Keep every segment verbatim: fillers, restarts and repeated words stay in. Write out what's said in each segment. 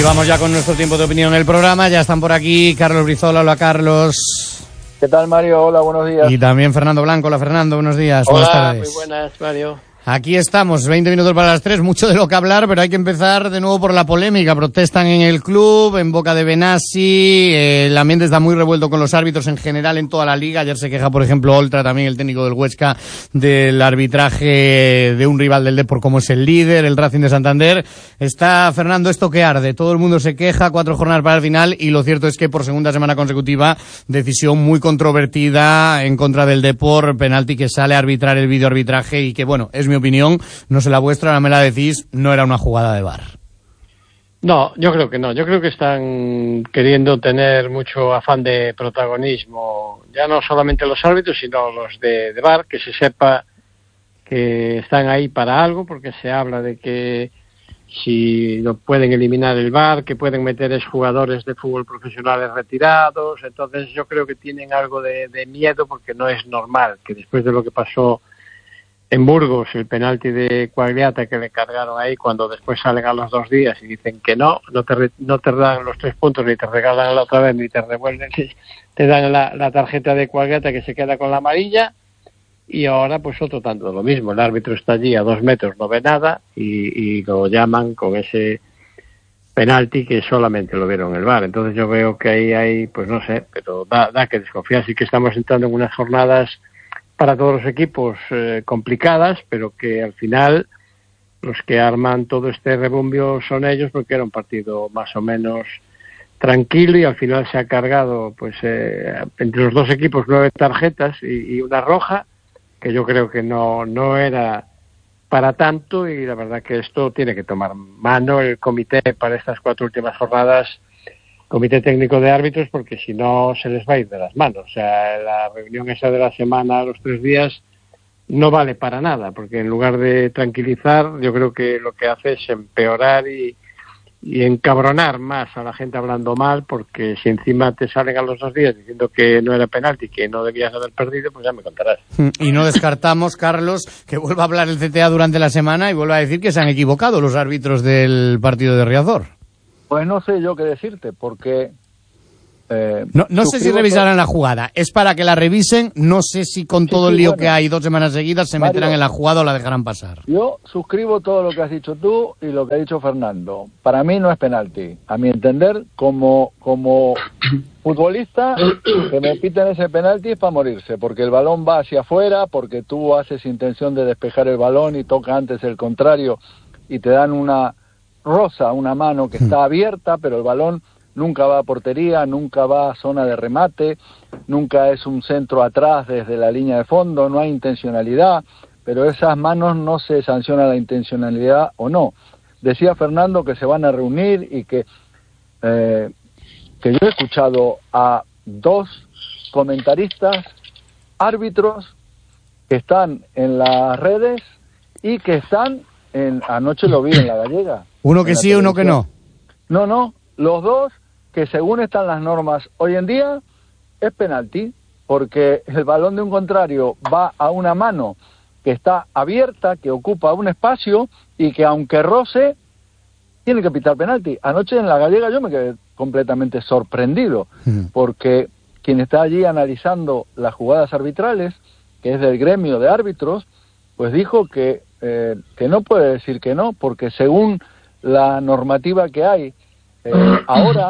Y vamos ya con nuestro tiempo de opinión en el programa. Ya están por aquí Carlos Brizola. Hola, Carlos. ¿Qué tal, Mario? Hola, buenos días. Y también Fernando Blanco. Hola, Fernando. Buenos días. Hola, buenas tardes. muy buenas, Mario. Aquí estamos, veinte minutos para las tres, mucho de lo que hablar, pero hay que empezar de nuevo por la polémica. Protestan en el club, en boca de Benassi, eh, el ambiente está muy revuelto con los árbitros en general en toda la liga. Ayer se queja, por ejemplo, Oltra, también el técnico del Huesca, del arbitraje de un rival del Depor como es el líder, el Racing de Santander. Está, Fernando, esto que arde, todo el mundo se queja, cuatro jornadas para el final, y lo cierto es que por segunda semana consecutiva, decisión muy controvertida en contra del Depor, penalti que sale a arbitrar el videoarbitraje y que, bueno, es mi opinión, no sé la vuestra, ahora me la decís, no era una jugada de V A R. No, yo creo que no. Yo creo que están queriendo tener mucho afán de protagonismo, ya no solamente los árbitros, sino los de, de V A R, que se sepa que están ahí para algo, porque se habla de que si no pueden eliminar el V A R, que pueden meter exjugadores de fútbol profesionales retirados. Entonces yo creo que tienen algo de, de miedo, porque no es normal que después de lo que pasó en Burgos, el penalti de Quagliata que le cargaron ahí, cuando después salen a los dos días y dicen que no, no te, re, no te dan los tres puntos, ni te regalan la otra vez, ni te revuelven, te dan la, la tarjeta de Quagliata que se queda con la amarilla, y ahora pues otro tanto lo mismo. El árbitro está allí a dos metros, no ve nada, y, y lo llaman con ese penalti que solamente lo vieron el V A R. Entonces yo veo que ahí hay, pues no sé, pero da, da que desconfiar. Sí que estamos entrando en unas jornadas para todos los equipos eh, complicadas, pero que al final los que arman todo este rebumbio son ellos, porque era un partido más o menos tranquilo y al final se ha cargado pues eh, entre los dos equipos nueve tarjetas y, y una roja, que yo creo que no, no era para tanto, y la verdad que esto tiene que tomar mano el comité para estas cuatro últimas jornadas, comité técnico de árbitros, porque si no se les va a ir de las manos. O sea, la reunión esa de la semana, los tres días, no vale para nada, porque en lugar de tranquilizar, yo creo que lo que hace es empeorar y, y encabronar más a la gente hablando mal, porque si encima te salen a los dos días diciendo que no era penalti, que no debías haber perdido, pues ya me contarás. Y no descartamos, Carlos, que vuelva a hablar el C T A durante la semana y vuelva a decir que se han equivocado los árbitros del partido de Riazor. Pues no sé yo qué decirte, porque... Eh, no no sé si revisarán todo la jugada. Es para que la revisen. No sé si con todo sí, el lío bueno, que hay dos semanas seguidas se Mario, meterán en la jugada o la dejarán pasar. Yo suscribo todo lo que has dicho tú y lo que ha dicho Fernando. Para mí no es penalti. A mi entender, como, como futbolista, que me piten ese penalti es para morirse, porque el balón va hacia afuera, porque tú haces intención de despejar el balón y toca antes el contrario y te dan una rosa, una mano que está abierta, pero el balón nunca va a portería, nunca va a zona de remate, nunca es un centro atrás desde la línea de fondo, no hay intencionalidad, pero esas manos no se sanciona la intencionalidad o no. Decía Fernando que se van a reunir y que, eh, que yo he escuchado a dos comentaristas, árbitros, que están en las redes y que están, en anoche lo vi en La Gallega. Uno que sí y uno que no. No, no, los dos que según están las normas hoy en día es penalti, porque el balón de un contrario va a una mano que está abierta, que ocupa un espacio y que aunque roce, tiene que pitar penalti. Anoche en La Gallega yo me quedé completamente sorprendido, mm. porque quien está allí analizando las jugadas arbitrales, que es del gremio de árbitros, pues dijo que, eh, que no puede decir que no, porque según la normativa que hay eh, ahora,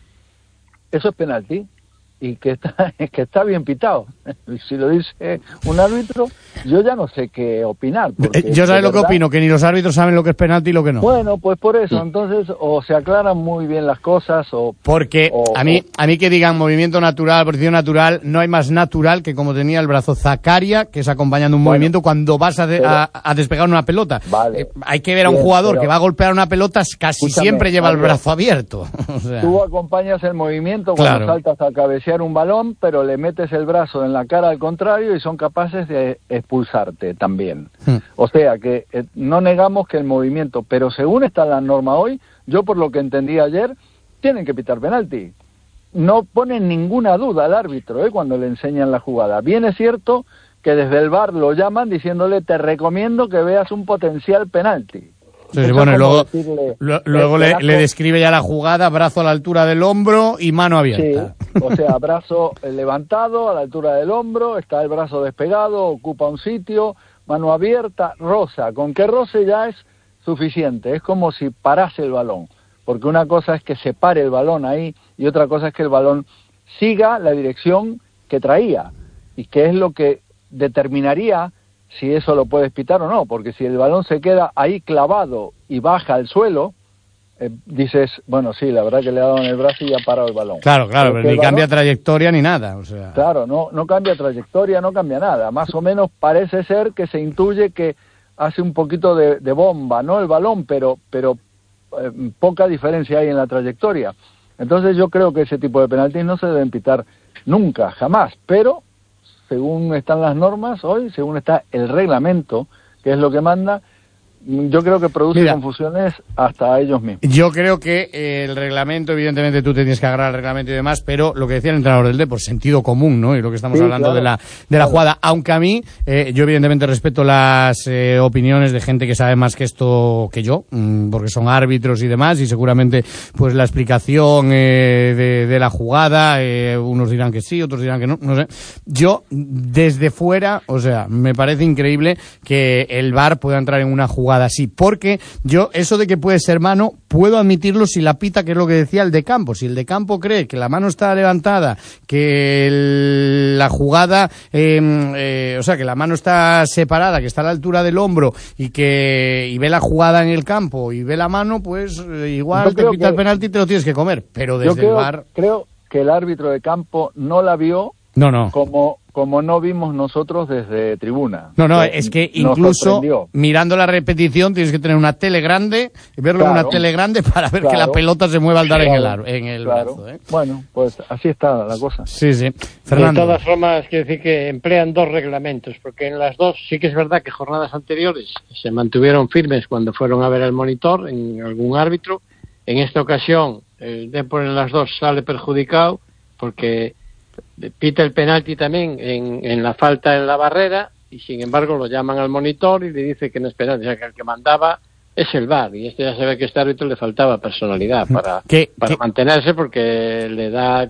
eso es penalti y que está, que está bien pitado. Si lo dice un árbitro, yo ya no sé qué opinar. Yo sabes lo que opino, que ni los árbitros saben lo que es penalti y lo que no. Bueno, pues por eso, entonces, o se aclaran muy bien las cosas o... Porque o, a mí a mí que digan movimiento natural, posición natural, no hay más natural que como tenía el brazo Zakaria, que es acompañando un bueno, movimiento cuando vas a, de, pero, a, a despegar una pelota. Vale, eh, hay que ver a un bien, jugador pero, que va a golpear una pelota, casi siempre lleva vale, el brazo abierto. O sea, tú acompañas el movimiento cuando claro. saltas a cabecear un balón, pero le metes el brazo en la cara al contrario y son capaces de expulsarte también. Hmm. O sea que eh, no negamos que el movimiento, pero según está la norma hoy, yo por lo que entendí ayer, tienen que pitar penalti. No ponen ninguna duda al árbitro eh, cuando le enseñan la jugada. Bien es cierto que desde el V A R lo llaman diciéndole te recomiendo que veas un potencial penalti. Sí, sí, bueno, y luego, lo, luego le, le describe ya la jugada, brazo a la altura del hombro y mano abierta. Sí, o sea, brazo levantado a la altura del hombro, está el brazo despegado, ocupa un sitio, mano abierta, roza. Con que roce ya es suficiente, es como si parase el balón, porque una cosa es que se pare el balón ahí y otra cosa es que el balón siga la dirección que traía, y que es lo que determinaría si eso lo puedes pitar o no, porque si el balón se queda ahí clavado y baja al suelo, eh, dices, bueno, sí, la verdad que le ha dado en el brazo y ya ha parado el balón. Claro, claro, pero, pero ni balón, cambia trayectoria ni nada. O sea. Claro, no, no cambia trayectoria, no cambia nada. Más o menos parece ser que se intuye que hace un poquito de, de bomba, ¿no? El balón, pero, pero eh, poca diferencia hay en la trayectoria. Entonces yo creo que ese tipo de penaltis no se deben pitar nunca, jamás, pero según están las normas hoy, según está el reglamento, que es lo que manda, yo creo que produce Mira, confusiones hasta a ellos mismos. Yo creo que eh, el reglamento, evidentemente tú te tienes que agarrar al reglamento y demás, pero lo que decía el entrenador del Depor, sentido común, ¿no? Y lo que estamos sí, hablando claro, de la de claro. la jugada, aunque a mí, eh, yo evidentemente respeto las eh, opiniones de gente que sabe más que esto que yo, mmm, porque son árbitros y demás, y seguramente pues la explicación eh, de, de la jugada, eh, unos dirán que sí, otros dirán que no, no sé. Yo, desde fuera, o sea, me parece increíble que el V A R pueda entrar en una jugada así, porque yo, eso de que puede ser mano, puedo admitirlo si la pita, que es lo que decía el de campo. Si el de campo cree que la mano está levantada, que el, la jugada, eh, eh, o sea, que la mano está separada, que está a la altura del hombro y que y ve la jugada en el campo y ve la mano, pues eh, igual te pita el penalti y te lo tienes que comer. Pero desde creo, el V A R... creo que el árbitro de campo no la vio no, no. como... como no vimos nosotros desde tribuna. No, no, es que incluso mirando la repetición tienes que tener una tele grande y verlo claro, en una tele grande para ver claro, que la pelota se mueva al dar claro, en el, en el claro. brazo. ¿eh? Bueno, pues así está la cosa. Sí, sí. Fernando. De todas formas, quiero decir que emplean dos reglamentos, porque en las dos sí que es verdad que jornadas anteriores se mantuvieron firmes cuando fueron a ver el monitor en algún árbitro. En esta ocasión, el Depor en las dos sale perjudicado porque pita el penalti también en, en la falta en la barrera y sin embargo lo llaman al monitor y le dice que no es penalti, o sea que el que mandaba es el V A R y este ya se ve que a este árbitro le faltaba personalidad para, ¿Qué, para qué? mantenerse porque le da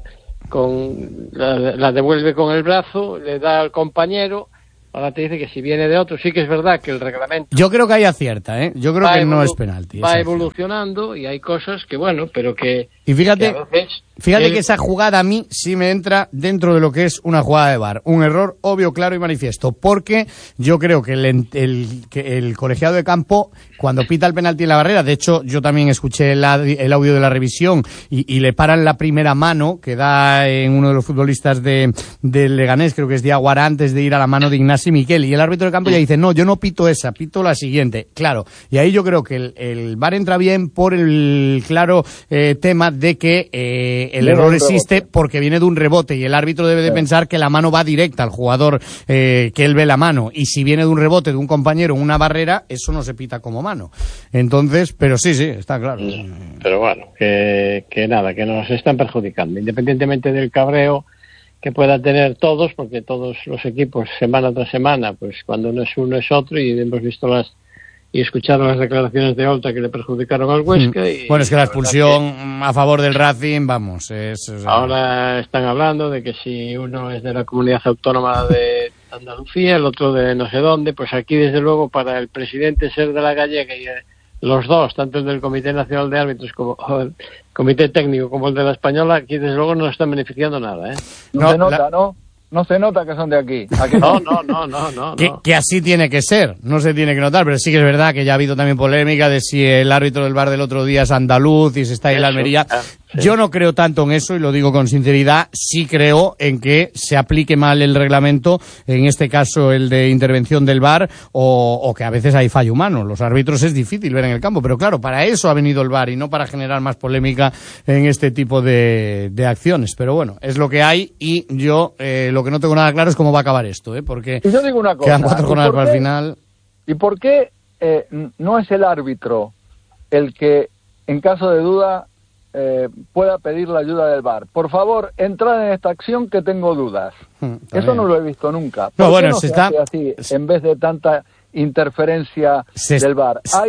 con la, la devuelve con el brazo, le da al compañero. Ahora te dice que si viene de otro, sí que es verdad que el reglamento... Yo creo que ahí acierta, ¿eh? Yo creo que no es penalti. Va evolucionando y hay cosas que, bueno, pero que... Y fíjate, que a veces fíjate él... que esa jugada a mí sí me entra dentro de lo que es una jugada de V A R. Un error obvio, claro y manifiesto. Porque yo creo que el, el, que el colegiado de campo, cuando pita el penalti en la barrera, de hecho, yo también escuché el, el audio de la revisión y, y le paran la primera mano que da en uno de los futbolistas de, de Leganés, creo que es Diaguara, antes de ir a la mano de Ignasi Miquel, y el árbitro de campo ya dice, no, yo no pito esa, pito la siguiente. Claro, y ahí yo creo que el, el V A R entra bien por el claro eh, tema de que eh, el error existe porque viene de un rebote y el árbitro debe de pensar que la mano va directa al jugador eh, que él ve la mano, y si viene de un rebote de un compañero en una barrera, eso no se pita como mano. Entonces, pero sí, sí, está claro. Pero bueno, que, que nada, que nos están perjudicando, independientemente del cabreo que puedan tener todos, porque todos los equipos semana tras semana, pues cuando no es uno es otro, y hemos visto las y escuchado las declaraciones de Oltra que le perjudicaron al Huesca. Y bueno, es que la expulsión que, a favor del Racing, vamos, es... O sea... Ahora están hablando de que si uno es de la comunidad autónoma de Andalucía, el otro de no sé dónde, pues aquí desde luego para el presidente ser de la gallega y los dos, tanto el del Comité Nacional de Árbitros como el Comité Técnico como el de la Española, aquí desde luego no están beneficiando nada, ¿eh? No, no se nota, la... ¿no? No se nota que son de aquí. aquí no, no, no, no, no, que, no. Que así tiene que ser, no se tiene que notar, pero sí que es verdad que ya ha habido también polémica de si el árbitro del V A R del otro día es andaluz y se está ahí en la Almería. Ah, sí. Yo no creo tanto en eso, y lo digo con sinceridad. Sí creo en que se aplique mal el reglamento, en este caso el de intervención del V A R, o, o que a veces hay fallo humano. Los árbitros es difícil ver en el campo, pero claro, para eso ha venido el V A R y no para generar más polémica en este tipo de, de acciones. Pero bueno, es lo que hay, y yo eh, lo que no tengo nada claro es cómo va a acabar esto, ¿eh? Porque y yo digo una cosa, quedan cuatro jornadas para el final. ¿Y por qué eh, no es el árbitro el que, en caso de duda, eh, pueda pedir la ayuda del V A R? Por favor, entrad en esta acción que tengo dudas. Hmm, Eso no lo he visto nunca. ¿Por no, bueno, qué no se, se está... hace así, en vez de tanta interferencia se... del V A R? Hay,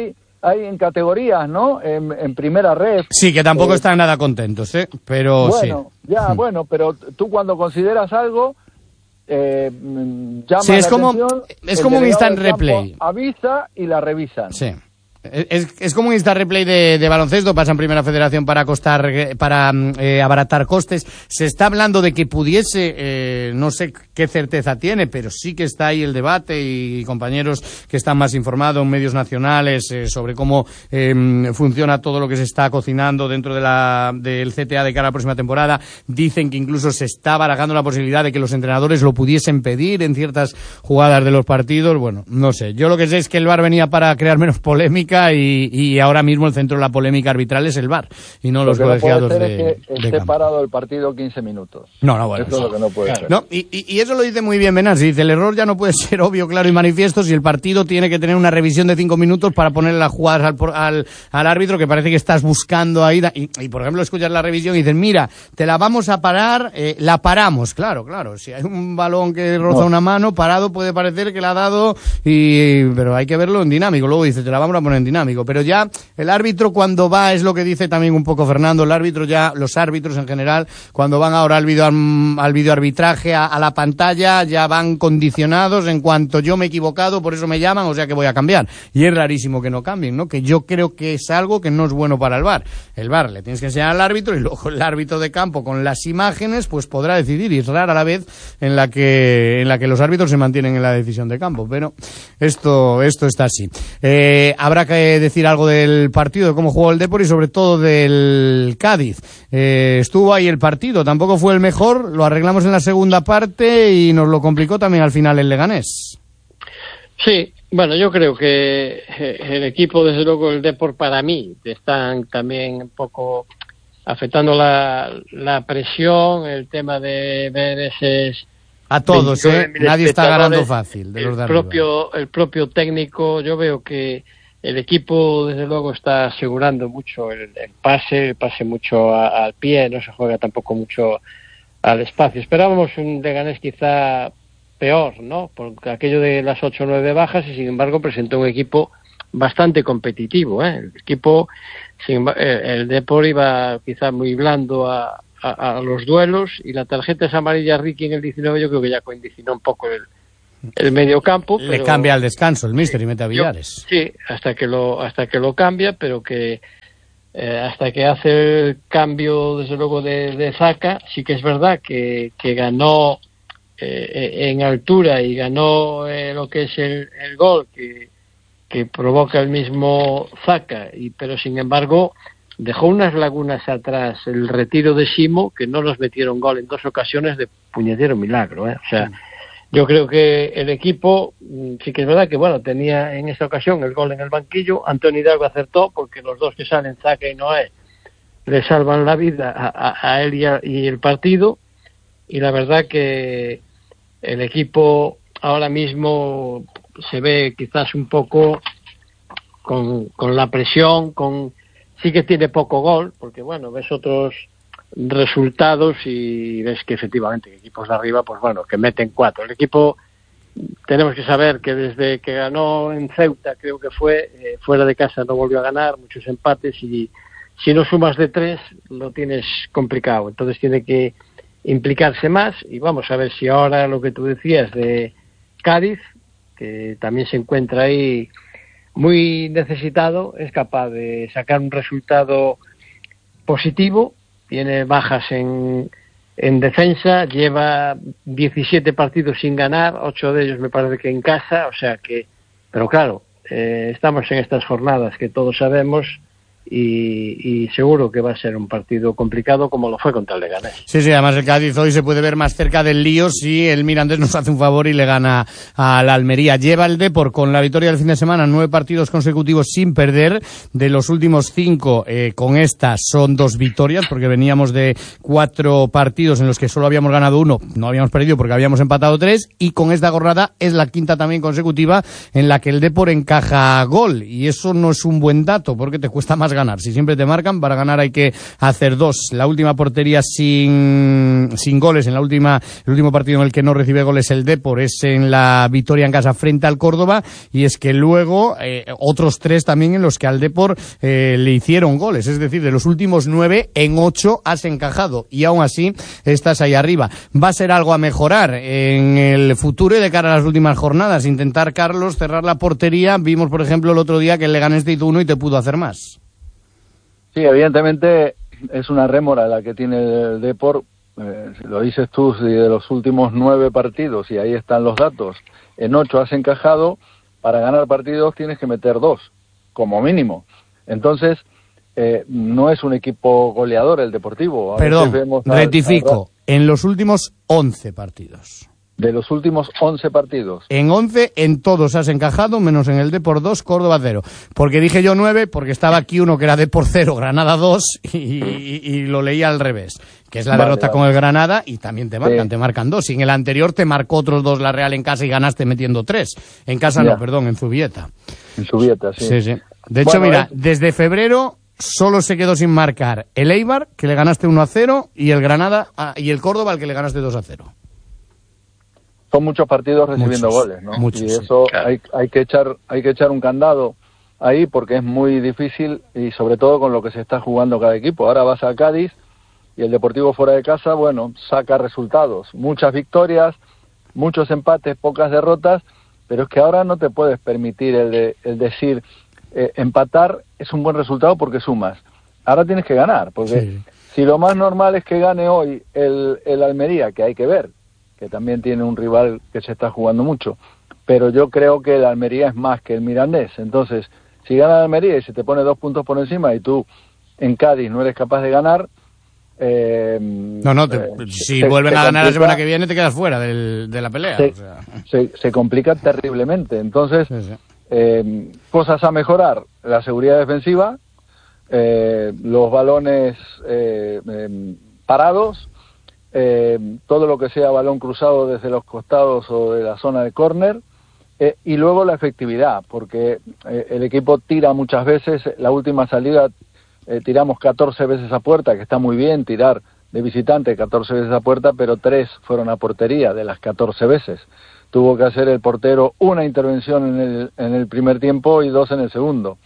hay en categorías, ¿no? En, en primera red. Sí, que tampoco eh, están nada contentos, ¿eh? Pero bueno, sí. ya, Hmm. bueno, pero tú cuando consideras algo, eh, llama sí, es la como, atención, es el como un delegado instant del campo replay. Avisa y la revisan. Sí. Es, es como un instant replay de, de baloncesto, pasa en Primera Federación para costar, para eh, abaratar costes. Se está hablando de que pudiese, eh, no sé qué certeza tiene, pero sí que está ahí el debate y compañeros que están más informados en medios nacionales eh, sobre cómo eh, funciona todo lo que se está cocinando dentro de la, del C T A de cara a la próxima temporada. Dicen que incluso se está barajando la posibilidad de que los entrenadores lo pudiesen pedir en ciertas jugadas de los partidos. Bueno, no sé. Yo lo que sé es que el V A R venía para crear menos polémica. Y, y ahora mismo el centro de la polémica arbitral es el V A R y no lo los que colegiados no puede ser de, es que de esté campo. parado el partido quince minutos. No, no, bueno. Eso es lo que no puede claro. ser. No, y, y, y eso lo dice muy bien Benassi. Dice, el error ya no puede ser obvio, claro y manifiesto si el partido tiene que tener una revisión de cinco minutos para ponerle las jugadas al, al, al árbitro, que parece que estás buscando ahí. Y, y, por ejemplo, escuchas la revisión y dicen, mira, te la vamos a parar, eh, la paramos. Claro, claro. Si hay un balón que roza no. una mano, parado puede parecer que la ha dado, y pero hay que verlo en dinámico. Luego dice, te la vamos a poner en dinámico. Pero ya el árbitro cuando va, es lo que dice también un poco Fernando, el árbitro ya, los árbitros en general, cuando van ahora al video, al videoarbitraje, a, a la pantalla, ya van condicionados en cuanto yo me he equivocado, por eso me llaman, o sea que voy a cambiar. Y es rarísimo que no cambien, ¿no? Que yo creo que es algo que no es bueno para el V A R. El V A R le tienes que enseñar al árbitro y luego el árbitro de campo con las imágenes pues podrá decidir, y es rara la vez en la que en la que los árbitros se mantienen en la decisión de campo, pero esto esto está así. Eh, habrá que decir algo del partido, de cómo jugó el Depor y sobre todo del Cádiz. Eh, estuvo ahí el partido, tampoco fue el mejor, lo arreglamos en la segunda parte y nos lo complicó también al final el Leganés. Sí, bueno, yo creo que el equipo, desde luego el Depor, para mí, están también un poco afectando la, la presión, el tema de ver ese... A todos, ¿eh? Nadie está ganando fácil de los de el propio, el propio técnico, yo veo que el equipo, desde luego, está asegurando mucho el, el pase, el pase mucho a, al pie, no se juega tampoco mucho al espacio. Esperábamos un Leganés quizá peor, ¿no? Porque aquello de las ocho o nueve bajas, y sin embargo presentó un equipo bastante competitivo, ¿eh? El equipo, sin, el, el Depor iba quizá muy blando a, a, a los duelos, y la tarjeta esa amarilla Ricky en el diecinueve yo creo que ya condicionó un poco el el medio campo. Le cambia al descanso el míster y mete a Villares. Yo, sí, hasta que lo hasta que lo cambia, pero que eh, hasta que hace el cambio, desde luego, de, de Zaka, sí que es verdad que, que ganó eh, en altura y ganó eh, lo que es el, el gol que, que provoca el mismo Zaka, y pero sin embargo dejó unas lagunas atrás el retiro de Simo, que no nos metieron gol en dos ocasiones de puñetero milagro, ¿eh? O sea, yo creo que el equipo, sí que es verdad que, bueno, tenía en esta ocasión el gol en el banquillo. Antonio Hidalgo acertó, porque los dos que salen, Zaka y Noé, le salvan la vida a, a, a él y, a, y el partido. Y la verdad que el equipo ahora mismo se ve quizás un poco con, con la presión, con sí que tiene poco gol, porque, bueno, ves otros resultados y ves que efectivamente equipos de arriba, pues bueno, que meten cuatro. El equipo, tenemos que saber que desde que ganó en Ceuta, creo que fue, eh, fuera de casa no volvió a ganar, muchos empates, y si no sumas de tres lo tienes complicado, entonces tiene que implicarse más. Y vamos a ver si ahora lo que tú decías de Cádiz, que también se encuentra ahí muy necesitado, es capaz de sacar un resultado positivo. Tiene bajas en, en defensa, lleva diecisiete partidos sin ganar, ocho de ellos me parece que en casa, o sea que, pero claro, eh, estamos en estas jornadas que todos sabemos, y, y seguro que va a ser un partido complicado como lo fue contra el Leganés. Sí, sí, además el Cádiz hoy se puede ver más cerca del lío si el Mirandés nos hace un favor y le gana a la Almería. Lleva el Depor con la victoria del fin de semana, nueve partidos consecutivos sin perder. De los últimos cinco, eh, con esta son dos victorias, porque veníamos de cuatro partidos en los que solo habíamos ganado uno, no habíamos perdido porque habíamos empatado tres, y con esta jornada es la quinta también consecutiva en la que el Depor encaja gol, y eso no es un buen dato porque te cuesta más ganar. Si siempre te marcan, para ganar hay que hacer dos. La última portería sin, sin goles, en la última, el último partido en el que no recibe goles el Depor es en la victoria en casa frente al Córdoba, y es que luego eh, otros tres también en los que al Depor eh, le hicieron goles. Es decir, de los últimos nueve, en ocho has encajado y aún así estás ahí arriba. Va a ser algo a mejorar en el futuro y de cara a las últimas jornadas. Intentar, Carlos, cerrar la portería. Vimos, por ejemplo, el otro día que el Leganés te hizo uno y te pudo hacer más. Sí, evidentemente es una rémora la que tiene el Depor. Eh, si lo dices tú, si de los últimos nueve partidos, y ahí están los datos, en ocho has encajado, para ganar partidos tienes que meter dos, como mínimo. Entonces, eh, no es un equipo goleador el Deportivo. A Perdón, vemos al, rectifico, al... en los últimos once partidos. De los últimos once partidos. En once, en todos has encajado, menos en el Depor dos, Córdoba cero. Porque dije yo nueve, porque estaba aquí uno que era Depor cero, Granada dos, y, y, y lo leía al revés. Que es la vale, derrota vale. con el Granada, y también te marcan, sí. te marcan dos. Y en el anterior te marcó otros dos la Real en casa y ganaste metiendo tres. En casa ya. no, perdón, en Zubieta. En Zubieta, sí. Sí, sí. De hecho, bueno, mira, es... desde febrero solo se quedó sin marcar el Eibar, que le ganaste uno a cero, y el Granada, ah, y el Córdoba, al que le ganaste dos a cero. Son muchos partidos recibiendo muchos, goles, ¿no? Muchos, y eso sí, claro. hay, hay que echar hay que echar un candado ahí, porque es muy difícil, y sobre todo con lo que se está jugando cada equipo. Ahora vas a Cádiz y el Deportivo fuera de casa, bueno, saca resultados, muchas victorias, muchos empates, pocas derrotas, pero es que ahora no te puedes permitir el, de, el decir eh, empatar es un buen resultado porque sumas. Ahora tienes que ganar, porque sí. si lo más normal es que gane hoy el, el Almería, que hay que ver, que también tiene un rival que se está jugando mucho, pero yo creo que el Almería es más que el Mirandés. Entonces, si gana el Almería y se te pone dos puntos por encima y tú en Cádiz no eres capaz de ganar, eh, no, no, te, eh, si se, vuelven se a ganar complica, la semana que viene te quedas fuera del, de la pelea. Se, o sea. se, se complica terriblemente. Entonces, sí, sí. Eh, cosas a mejorar: la seguridad defensiva, eh, los balones eh, eh, parados, Eh, todo lo que sea balón cruzado desde los costados o de la zona de córner, eh, y luego la efectividad, porque eh, el equipo tira muchas veces. La última salida eh, tiramos catorce veces a puerta, que está muy bien tirar de visitante catorce veces a puerta, pero tres fueron a portería de las catorce veces. Tuvo que hacer el portero una intervención en el, en el primer tiempo y dos en el segundo,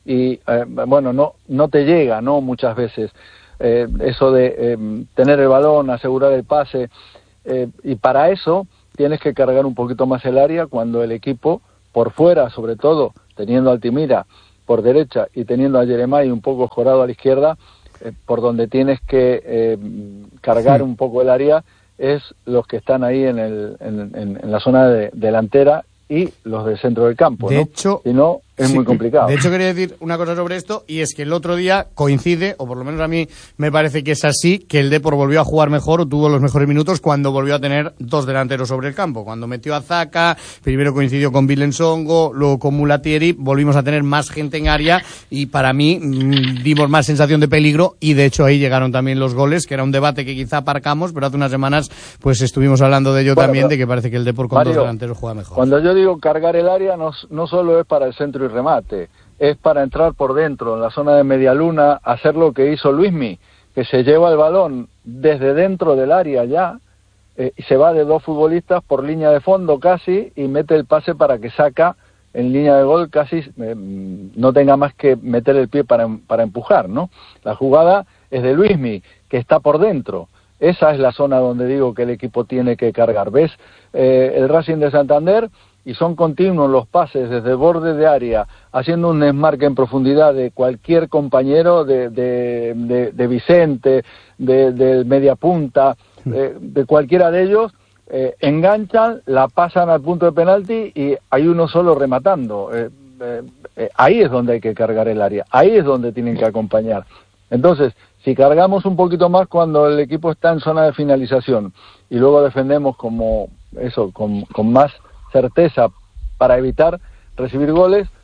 y eh, bueno, no, no te llega, ¿no? Muchas veces Eh, eso de eh, tener el balón, asegurar el pase, eh, y para eso tienes que cargar un poquito más el área, cuando el equipo por fuera, sobre todo teniendo a Altimira por derecha y teniendo a Jeremai un poco escorado a la izquierda, eh, por donde tienes que eh, cargar sí. un poco el área es los que están ahí en, el, en, en, en la zona de, delantera, y los del centro del campo, de ¿no? hecho, si no, es sí, muy complicado. De hecho, quería decir una cosa sobre esto, y es que el otro día coincide, o por lo menos a mí me parece que es así, que el Depor volvió a jugar mejor, o tuvo los mejores minutos, cuando volvió a tener dos delanteros sobre el campo. Cuando metió a Zaka, primero coincidió con Vilensongo, luego con Mulatieri, volvimos a tener más gente en área, y para mí mmm, dimos más sensación de peligro, y de hecho ahí llegaron también los goles, que era un debate que quizá aparcamos, pero hace unas semanas pues estuvimos hablando de ello bueno, también, de que parece que el Depor con Mario, dos delanteros juega mejor. Cuando yo digo cargar el área, no, no solo es para el centro y remate, es para entrar por dentro, en la zona de media luna, hacer lo que hizo Luismi, que se lleva el balón desde dentro del área ya, eh, y se va de dos futbolistas por línea de fondo casi, y mete el pase para que Saca en línea de gol casi eh, no tenga más que meter el pie para, para empujar, ¿no? La jugada es de Luismi, que está por dentro. Esa es la zona donde digo que el equipo tiene que cargar. ¿Ves? Eh, el Racing de Santander, y son continuos los pases desde el borde de área, haciendo un desmarque en profundidad de cualquier compañero, de, de, de, de Vicente, de, de media punta, de, de cualquiera de ellos, eh, enganchan, la pasan al punto de penalti y hay uno solo rematando. Eh, eh, eh, ahí es donde hay que cargar el área, ahí es donde tienen que acompañar. Entonces, si cargamos un poquito más cuando el equipo está en zona de finalización, y luego defendemos como eso, con, con más certeza para evitar recibir goles,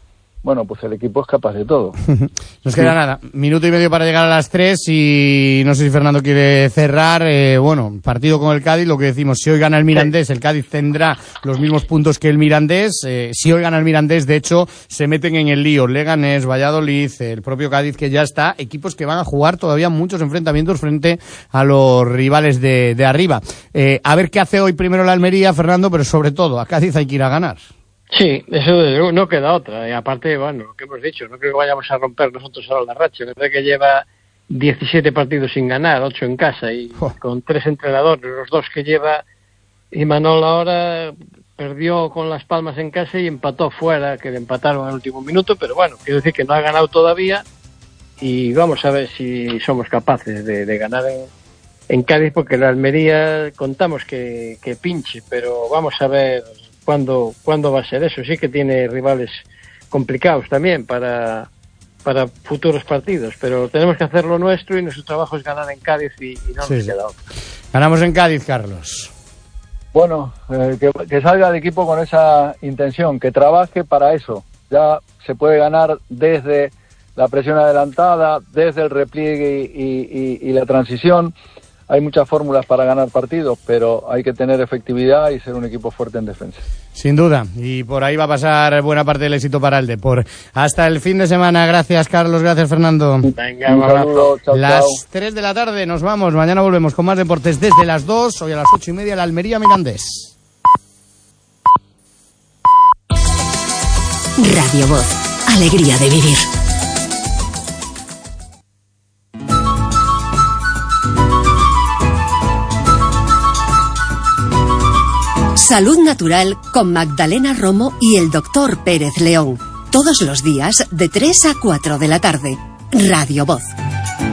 bueno, pues el equipo es capaz de todo. Nos queda nada, minuto y medio para llegar a las tres y no sé si Fernando quiere cerrar. Eh, bueno, partido con el Cádiz, lo que decimos, si hoy gana el Mirandés, el Cádiz tendrá los mismos puntos que el Mirandés. Eh, si hoy gana el Mirandés, de hecho, se meten en el lío Leganés, Valladolid, el propio Cádiz, que ya está, equipos que van a jugar todavía muchos enfrentamientos frente a los rivales de, de arriba. Eh, a ver qué hace hoy primero la Almería, Fernando, pero sobre todo, a Cádiz hay que ir a ganar. Sí, eso no queda otra. Y aparte, bueno, lo que hemos dicho, no creo que vayamos a romper nosotros ahora la racha. Me parece que lleva diecisiete partidos sin ganar, ocho en casa, y oh. con tres entrenadores, los dos que lleva Imanol ahora, perdió con Las Palmas en casa y empató fuera, que le empataron en el último minuto, pero bueno, quiero decir que no ha ganado todavía y vamos a ver si somos capaces de, de ganar en, en Cádiz, porque la Almería contamos que, que pinche, pero vamos a ver ¿Cuándo, ¿Cuándo va a ser eso? Sí que tiene rivales complicados también para, para futuros partidos, pero tenemos que hacer lo nuestro y nuestro trabajo es ganar en Cádiz y, y no sí, nos sí. queda otro. Ganamos en Cádiz, Carlos. Bueno, eh, que, que salga el equipo con esa intención, que trabaje para eso. Ya se puede ganar desde la presión adelantada, desde el repliegue y, y, y, y la transición. Hay muchas fórmulas para ganar partidos, pero hay que tener efectividad y ser un equipo fuerte en defensa. Sin duda, y por ahí va a pasar buena parte del éxito para el Depor. Hasta el fin de semana. Gracias, Carlos. Gracias, Fernando. Venga, un saludo. Chao, las chao. tres de la tarde nos vamos. Mañana volvemos con más deportes desde las dos. Hoy a las ocho y media, la Almería Mirandés. Radio Voz. Alegría de vivir. Salud Natural con Magdalena Romo y el doctor Pérez León. Todos los días de tres a cuatro de la tarde. Radio Voz.